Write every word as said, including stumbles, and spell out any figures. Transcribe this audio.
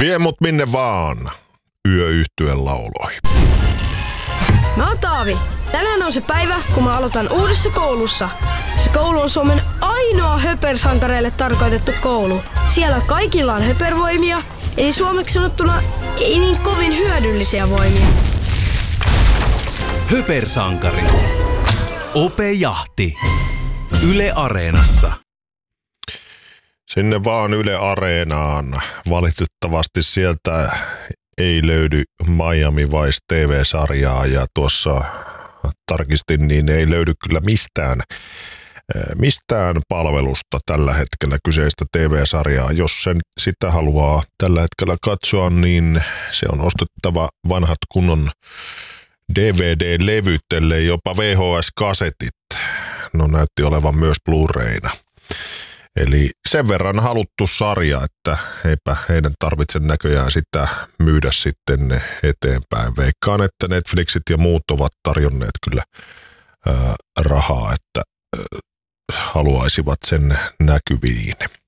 Vie mut minne vaan. Yöyhtyeen lauloi. Mä oon Taavi. Tänään on se päivä, kun mä aloitan uudessa koulussa. Se koulu on Suomen ainoa höpersankareille tarkoitettu koulu. Siellä kaikilla on höpervoimia, eli suomeksi sanottuna ei niin kovin hyödyllisiä voimia. Höpersankari. Ope Jahti. Yle Areenassa. Sinne vaan Yle Areenaan. Valitettavasti sieltä ei löydy Miami Vice T V-sarjaa ja tuossa tarkistin, niin ei löydy kyllä mistään, mistään palvelusta tällä hetkellä kyseistä T V-sarjaa. Jos sen sitä haluaa tällä hetkellä katsoa, niin se on ostettava vanhat kunnon D V D-levyt, ellei jopa V H S-kasetit. No näytti olevan myös Blu-rayna. Eli sen verran haluttu sarja, että eipä heidän tarvitse näköjään sitä myydä sitten eteenpäin. Veikkaan, että Netflixit ja muut ovat tarjonneet kyllä ää, rahaa, että ää, haluaisivat sen näkyviin.